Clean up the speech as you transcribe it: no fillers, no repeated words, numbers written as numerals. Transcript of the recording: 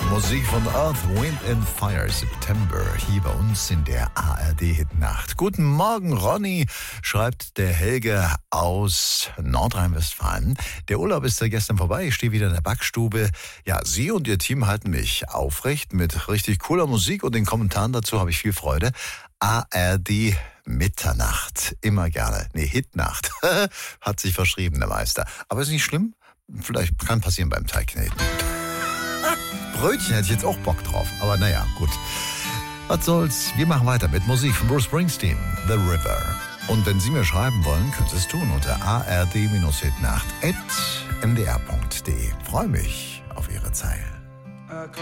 Musik von Earth, Wind and Fire, September, hier bei uns in der ARD-Hitnacht. Guten Morgen, Ronny, schreibt der Helge aus Nordrhein-Westfalen. Der Urlaub ist ja gestern vorbei, ich stehe wieder in der Backstube. Ja, Sie und Ihr Team halten mich aufrecht mit richtig cooler Musik und den Kommentaren dazu habe ich viel Freude. ARD Mitternacht, immer gerne. Nee, Hitnacht, hat sich verschrieben, der Meister. Aber ist nicht schlimm, vielleicht kann passieren beim Teigkneten. Brötchen hätte ich jetzt auch Bock drauf, aber naja, gut. Was soll's, wir machen weiter mit Musik von Bruce Springsteen, The River. Und wenn Sie mir schreiben wollen, können Sie es tun unter ard-hitnacht@mdr.de. Freue mich auf Ihre Zeilen.